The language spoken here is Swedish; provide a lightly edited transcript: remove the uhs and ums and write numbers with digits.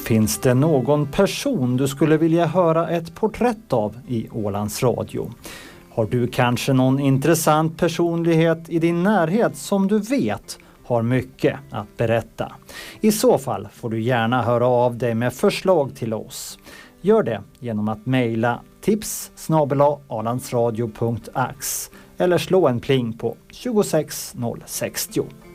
Finns det någon person du skulle vilja höra ett porträtt av i Ålands Radio? Har du kanske någon intressant personlighet i din närhet som du vet har mycket att berätta? I så fall får du gärna höra av dig med förslag till oss. Gör det genom att mejla tips@alandsradio.ax eller slå en pling på 26 060.